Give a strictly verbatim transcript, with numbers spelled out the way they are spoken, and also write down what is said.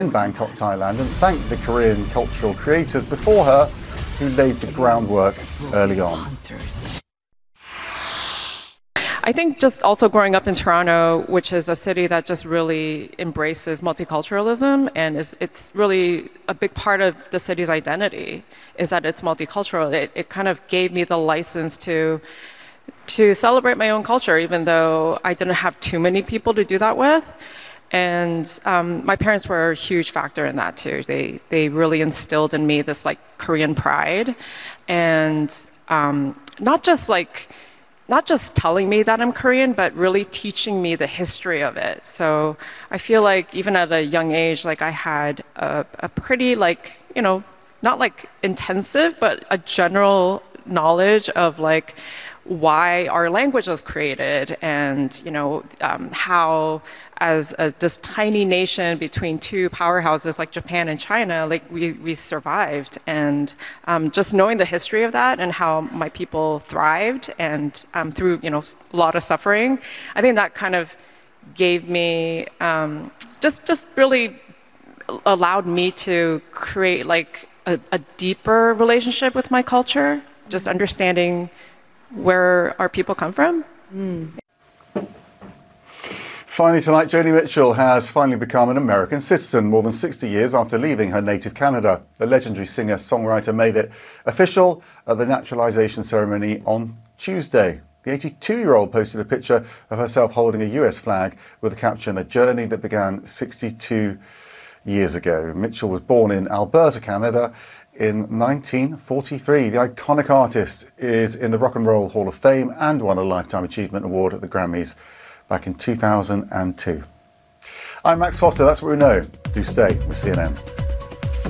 in Bangkok, Thailand, and thanked the Korean cultural creators before her who laid the groundwork early on. I think just also growing up in Toronto, which is a city that just really embraces multiculturalism, and is, it's really a big part of the city's identity, is that it's multicultural. It, it kind of gave me the license to to celebrate my own culture, even though I didn't have too many people to do that with. And um, my parents were a huge factor in that too. They they really instilled in me this like Korean pride, and um, not just like not just telling me that I'm Korean, but really teaching me the history of it. So I feel like even at a young age, like I had a, a pretty like you know not like intensive, but a general knowledge of like why our language was created, and you know um, how as a, this tiny nation between two powerhouses like Japan and China, like we, we survived. And um, just knowing the history of that and how my people thrived and um, through you know a lot of suffering, I think that kind of gave me um, just just really allowed me to create like a, a deeper relationship with my culture, just understanding where our people come from. Mm. Finally tonight, Joni Mitchell has finally become an American citizen more than sixty years after leaving her native Canada. The legendary singer-songwriter made it official at the naturalization ceremony on Tuesday. The eighty-two-year-old posted a picture of herself holding a U S flag with the caption, "A journey that began sixty-two years ago." Mitchell was born in Alberta, Canada, in nineteen forty-three. The iconic artist is in the Rock and Roll Hall of Fame and won a Lifetime Achievement Award at the Grammys back in two thousand two. I'm Max Foster. That's what we know. Do stay with C N N.